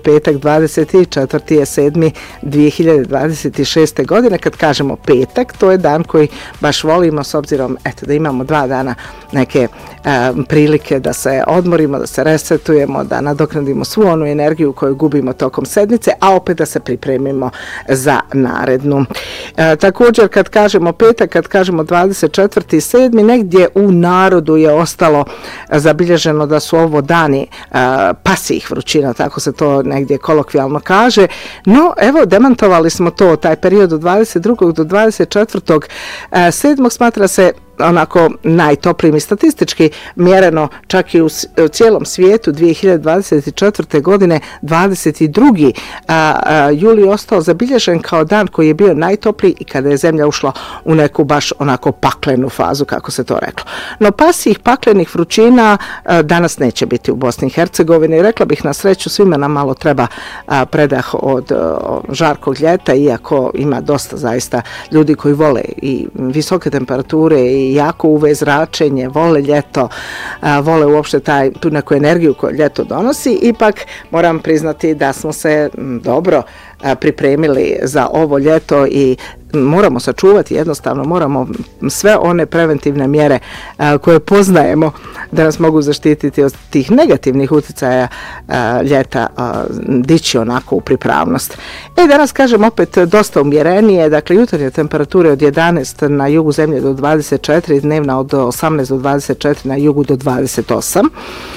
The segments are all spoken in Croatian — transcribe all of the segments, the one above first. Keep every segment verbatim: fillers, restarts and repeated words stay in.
petak dvadeset četvrti sedmi dvije hiljade dvadeset šeste. godine. Kad kažemo petak, to je dan koji baš volimo s obzirom eto, da imamo dva dana neke e, prilike da se odmorimo, da se resetujemo, da nadoknadimo svu onu energiju koju gubimo tokom sedmice, a opet da se pripremimo za narednu. E, također kad kažemo petak, kad kažemo dvadeset četvrti sedmi negdje u narodu je ostalo zabilježeno da su ovo dani e, pasijih vrućina, tako se to negdje kolokvijalno kaže, no evo demantovali smo to, taj period od dvadeset drugog do dvadeset četvrtog sedmog smatra se onako najtoplijim i statistički mjereno čak i u cijelom svijetu dvije hiljade dvadeset četvrte. godine dvadeset drugi juli ostao zabilježen kao dan koji je bio najtopliji i kada je zemlja ušla u neku baš onako paklenu fazu, kako se to reklo. No pasijih paklenih vrućina danas neće biti u Bosni i Hercegovini. Rekla bih na sreću svima nam malo treba predah od žarkog ljeta, iako ima dosta zaista ljudi koji vole i visoke temperature i jako U V zračenje, vole ljeto, a, vole uopšte taj, tu neku energiju koju ljeto donosi. Ipak moram priznati da smo se dobro a, pripremili za ovo ljeto i moramo sačuvati, jednostavno moramo sve one preventivne mjere a, koje poznajemo da nas mogu zaštititi od tih negativnih utjecaja a, ljeta a, dići onako u pripravnost. E, danas kažem opet dosta umjerenije, dakle jutarnje temperature od jedanaest na jugu zemlje do dvadeset četiri, dnevna od osamnaest do dvadeset četiri, na jugu do dvadeset osam.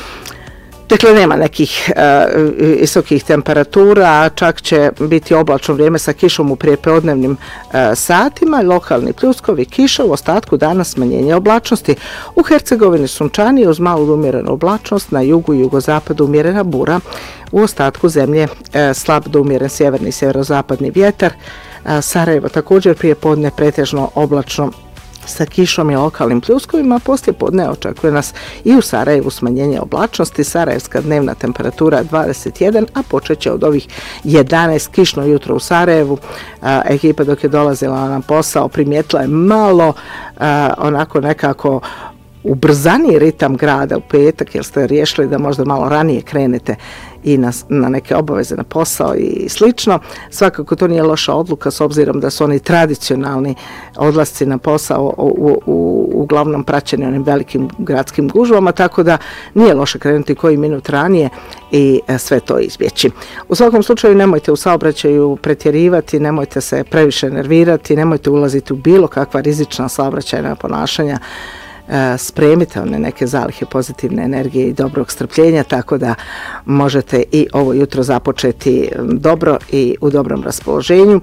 Dakle, nema nekih uh, visokih temperatura, čak će biti oblačno vrijeme sa kišom u prijepodnevnim uh, satima, lokalni pljuskovi, kiša, u ostatku dana smanjenje oblačnosti. U Hercegovini sunčanije uz malu umjerenu oblačnost, na jugu i jugozapadu umjerena bura, u ostatku zemlje uh, slab do umjeren sjeverni i sjeverozapadni vjetar. Uh, Sarajevo također prijepodne pretežno oblačno sa kišom i lokalnim pljuskovima. Poslije podne očekuje nas i u Sarajevu smanjenje oblačnosti, sarajevska dnevna temperatura dvadeset jedan, a počet će od ovih jedanaest, kišno jutro u Sarajevu. A, ekipa dok je dolazila na posao primijetila je malo a, onako nekako ubrzani ritam grada u petak, jer ste riješili da možda malo ranije krenete i na, na neke obaveze na posao i slično. Svakako to nije loša odluka s obzirom da su oni tradicionalni odlasci na posao u, u, u, uglavnom praćeni onim velikim gradskim gužvama, tako da nije loše krenuti koji minut ranije i sve to izbjeći. U svakom slučaju nemojte u saobraćaju pretjerivati, nemojte se previše nervirati, nemojte ulaziti u bilo kakva rizična saobraćajna ponašanja. Spremite one neke zalihe pozitivne energije i dobrog strpljenja, tako da možete i ovo jutro započeti dobro i u dobrom raspoloženju.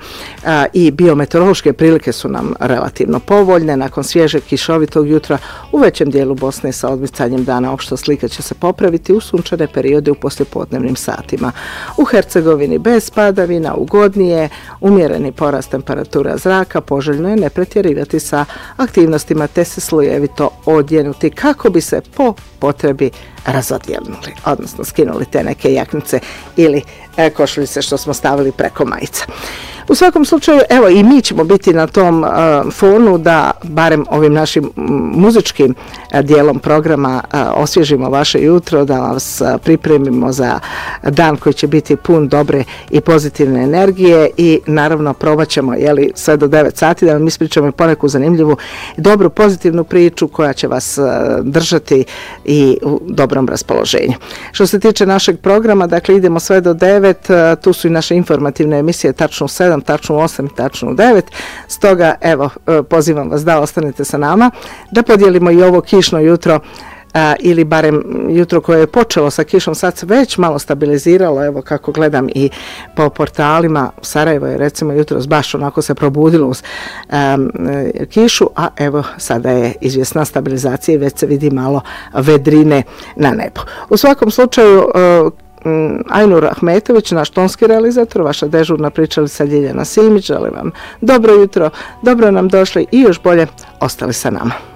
I biometeorološke prilike su nam relativno povoljne. Nakon svježeg kišovitog jutra u većem dijelu Bosne sa odmicanjem dana opšta slika će se popraviti u sunčane periode u poslijepodnevnim satima. U Hercegovini bez padavina, ugodnije, umjereni porast temperatura zraka, poželjno je ne pretjerivati sa aktivnostima te se slojevito odjenuti kako bi se po potrebi razodjelnuli, odnosno skinuli te neke jaknice ili e, košuljice što smo stavili preko majica. U svakom slučaju, evo i mi ćemo biti na tom uh, fonu da barem ovim našim m, muzičkim uh, dijelom programa uh, osvježimo vaše jutro, da vas uh, pripremimo za dan koji će biti pun dobre i pozitivne energije i naravno probat ćemo jeli, sve do devet sati da vam ispričamo poneku zanimljivu, dobru, pozitivnu priču koja će vas uh, držati i u dobrom raspoloženju. Što se tiče našeg programa, dakle idemo sve do devet, uh, tu su i naše informativne emisije tačno u sedam, tačno u osam i tačno u devet. Stoga, evo, pozivam vas da ostanete sa nama, da podijelimo i ovo kišno jutro a, ili barem jutro koje je počelo sa kišom, sad se već malo stabiliziralo, evo kako gledam i po portalima, Sarajevo je recimo jutros baš onako se probudilo uz um, kišu, a evo sada je izvjesna stabilizacija i već se vidi malo vedrine na nebu. U svakom slučaju, uh, Ajnur Ahmetović, naš tonski realizator, vaša dežurna pričalica Ljiljana Simić, želim vam dobro jutro, dobro nam došli i još bolje ostali sa nama.